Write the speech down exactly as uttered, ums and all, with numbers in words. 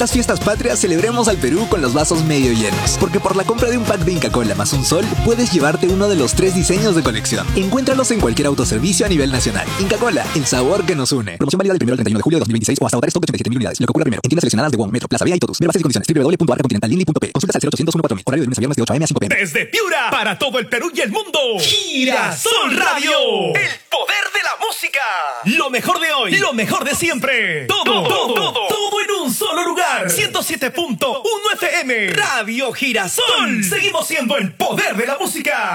Las fiestas patrias celebremos al Perú con los vasos medio llenos, porque por la compra de un pack de Inca Kola más un sol, puedes llevarte uno de los tres diseños de colección. Encuéntralos en cualquier autoservicio a nivel nacional. Inca Kola, el sabor que nos une. Promoción válida del primero al treinta y uno de julio de dos mil veintiséis o hasta agotar stock de ochenta y siete mil unidades. Lo que ocurra primero. En tiendas seleccionadas de Wong, Metro, Plaza Vía y Totus. Ver bases y condiciones. doble u doble u doble u punto arca continental línea punto pe. Consultas al cero ochocientos uno cuatro mil. Horario de lunes a viernes de ocho a eme a cinco pe eme. Desde Piura para todo el Perú y el mundo. Girasol Radio. El poder de la música. Lo mejor de hoy. Lo mejor de siempre. Todo, todo, todo, todo en un solo lugar. ciento siete punto uno F M. Radio Girasol. Seguimos siendo el poder de la música.